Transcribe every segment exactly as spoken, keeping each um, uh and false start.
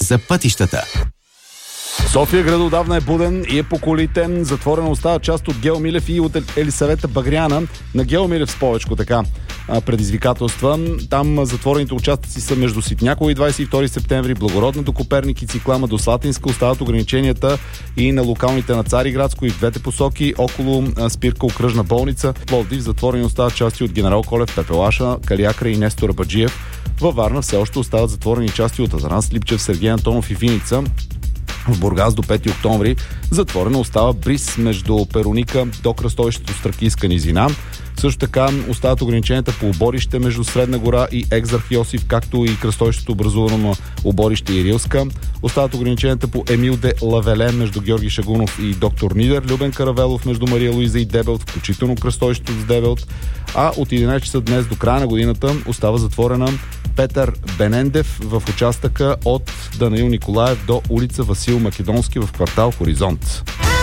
за пътищата. София град отдавна е буден и е по колите. Затворена остава част от Гео Милев и от Елисавета Багряна. На Гео Милев с повечко така предизвикателства. Там затворените участъци са между Ситняково и двадесет и втори септември, Благородна до Коперник и Циклама до Слатинска. Остават ограниченията и на локалните на Цариградско и в двете посоки. Около спирка Окръжна болница. Пловдив затворени остават части от Генерал Колев, Пепелаша, Калиакра и Нестор Абаджиев. Във Варна все още остават затворени части от Азаран Слипчев, Сергей Антонов и Виница. В Бургас до пети октомври затворена остава Бриз между Пероника до кръстовището с Тракийска низина. Също така остават ограниченията по оборище между Средна гора и Екзарх Йосиф, както и кръстовището образувано на оборище и Рилска. Остават ограниченията по Емил де Лавелен между Георги Шагунов и доктор Нидер, Любен Каравелов между Мария Луиза и Дебелт, включително кръстовището с Дебелт. А от единадесет часа днес до края на годината остава затворена Петър Бенендев в участъка от Данаил Николаев до улица Васил Македонски в квартал Хоризонт.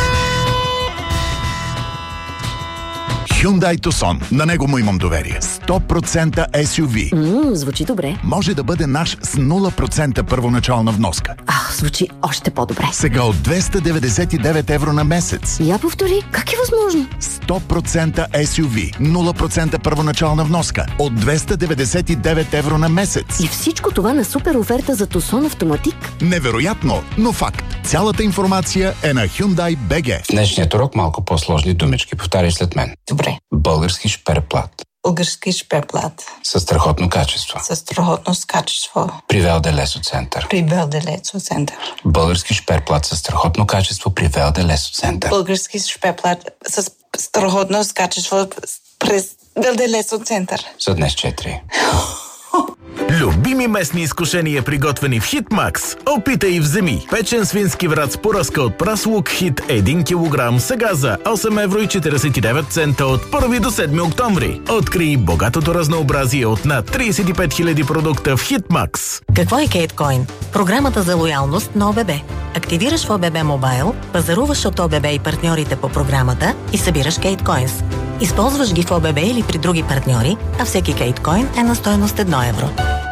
Hyundai Tucson. На него му имам доверие. сто процента ес ю ви. Ммм, звучи добре. Може да бъде наш с нула процента първоначална вноска. Ах, звучи още по-добре. Сега от двеста деветдесет и девет евро на месец. Я повтори, как е възможно? сто процента ес ю ви. нула процента първоначална вноска. От двеста деветдесет и девет евро на месец. И всичко това на супер оферта за Tucson Автоматик? Невероятно, но факт. Цялата информация е на Hyundai би джи. В днешният урок малко по-сложни думички. Повтаряй след мен. Добре. Български шперплат. Български шперплат. Със страхотно качество. Със страхотно качество. При Велде Лесоцентър. При Велде Лесоцентър. Български шперплат със страхотно качество при Велде Лесоцентър. Български шперплат с страхотно качество през Велде Лесоцентър. За днес четири. Любими местни изкушения, приготвени в Хитмакс. Опитай и вземи. Печен свински врат с поръзка от прас лук Хит един килограм. Сега за осем евро и четиридесет и девет цента от първи до седми октомври. Открий богатото разнообразие от над тридесет и пет хиляди продукта в Хитмакс. Какво е Кейткоин? Програмата за лоялност на ОББ. Активираш в ОББ Мобайл, пазаруваш от ОББ и партньорите по програмата и събираш Кейткоинс. Използваш ги в ОББ или при други партньори, а всеки Кейткоин е на стойност едно евро.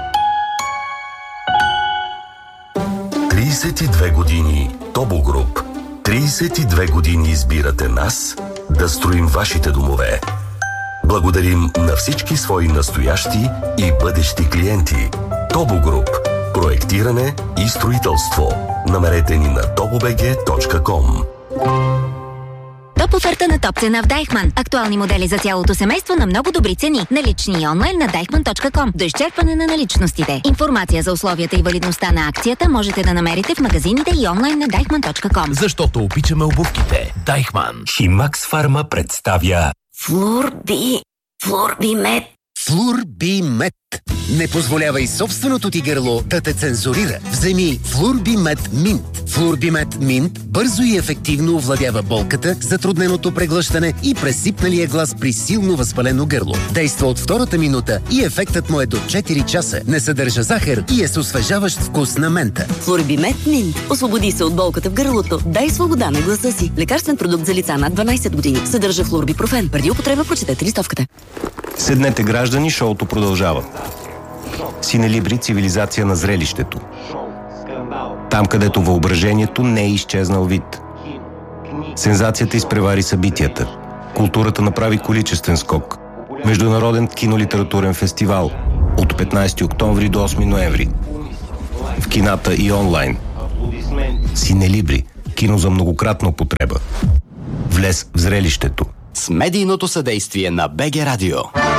тридесет и две години Тобо Груп. тридесет и две години избирате нас да строим вашите домове. Благодарим на всички свои настоящи и бъдещи клиенти. Тобо Груп. Проектиране и строителство. Намерете ни на тобо би джи точка ком. Топ оферта на топ цена в Дайхман. Актуални модели за цялото семейство на много добри цени. Налични и онлайн на дайхман точка ком. До изчерпване на наличностите. Информация за условията и валидността на акцията можете да намерите в магазините и онлайн на дайхман точка ком. Защото обичаме обувките. Дайхман. Химакс Фарма представя Флурби. Флурби мед. Флурби мед. Не позволявай собственото ти гърло да те цензурира. Вземи Флурби мед Минт. Флурби мед Минт бързо и ефективно овладява болката, затрудненото преглъщане и пресипналия глас при силно възпалено гърло. Действа от втората минута и ефектът му е до четири часа. Не съдържа захар и е с освежаващ вкус на мента. Флурби мед Минт. Освободи се от болката в гърлото. Дай свобода на гласа си. Лекарствен продукт за лица над дванадесет години. Съдържа флурбипрофен. Преди употреба прочетете листовката. Седнете, граждани, шоуто продължава. Синелибри, цивилизация на зрелището. Там, където въображението не е изчезнал вид. Сензацията изпревари събитията. Културата направи количествен скок. Международен кинолитературен фестивал от петнадесети октомври до осми ноември. В кината и онлайн. Синелибри. Кино за многократна употреба. Влез в зрелището. С медийното съдействие на БГ Радио.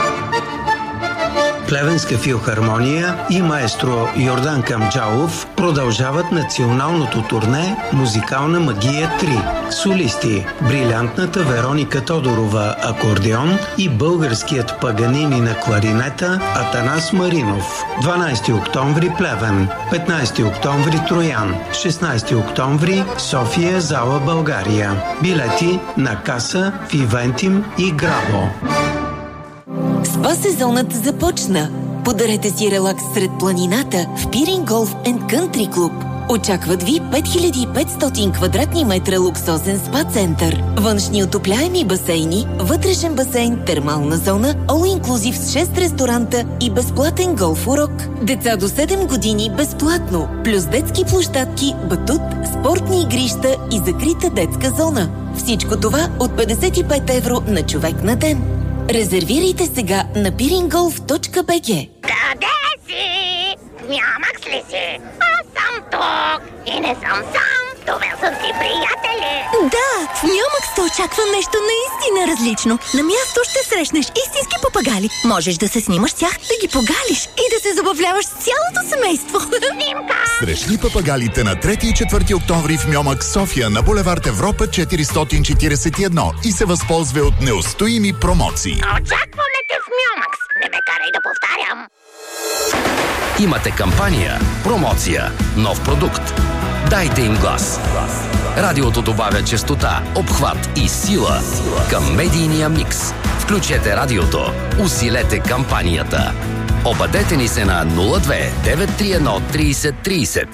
Плевенска филхармония и маестро Йордан Камджалов продължават националното турне «Музикална магия три». Солисти – брилянтната Вероника Тодорова акордеон и българският Паганини на кларинета Атанас Маринов. дванадесети октомври Плевен, петнадесети октомври Троян, шестнадесети октомври София, зала България. Билети на каса в Ивентим и Грабо. Спа сезонът започна. Подарете си релакс сред планината в Пирин Голф енд Кънтри Клуб. Очакват ви пет хиляди и петстотин квадратни метра луксозен спа център, външни отопляеми басейни, вътрешен басейн, термална зона, all-inclusive с шест ресторанта и безплатен голф урок. Деца до седем години безплатно, плюс детски площадки, батут, спортни игрища и закрита детска зона. Всичко това от петдесет и пет евро на човек на ден. Резервирайте сега на пиринголф точка би джи. Къде си? Мямакс ли си? Аз съм тук и не съм сам. Довел съм си приятели. Да, в Мямакс те очаква нещо наистина различно. На място ще срещнеш истински папагали. Можеш да се снимаш с тях, да ги погалиш и да се забавляваш с цялото семейство. Снимка! Срещни папагалите на трети и четвърти октомври в Мьомакс София на булевард Европа четиристотин четиридесет и едно и се възползва от неустоими промоции. Очакваме те в Мямакс. Не ме карай да повтарям. Имате кампания, промоция, нов продукт. Дайте им глас. Радиото добавя честота, обхват и сила към медийния микс. Включете радиото. Усилете кампанията. Обадете ни се на нула две девет три едно тридесет тридесет.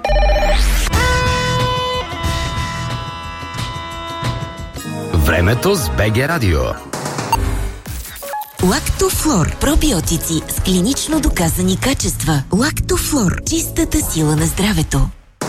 Времето с БГ Радио. Лактофлор. Пробиотици с клинично доказани качества. Лактофлор. Чистата сила на здравето.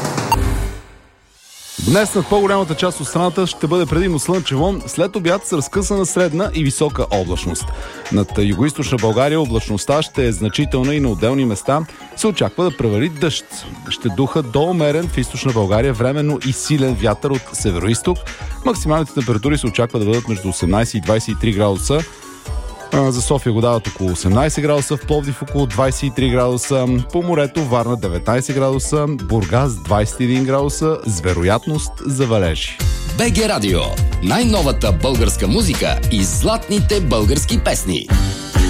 Днес над по-голямата част от страната ще бъде предимно слънчево, след обяд с разкъсана средна и висока облачност. Над югоизточна България облачността ще е значителна и на отделни места се очаква да превали дъжд. Ще духа до умерен в източна България временно и силен вятър от североизток. Максималните температури се очаква да бъдат между осемнадесет и двадесет и три градуса. За София го дават около осемнадесет градуса, в Пловдив около двадесет и три градуса, по морето Варна деветнадесет градуса, Бургас двадесет и един градуса с вероятност за валежи. БГ Радио. Най-новата българска музика и златните български песни.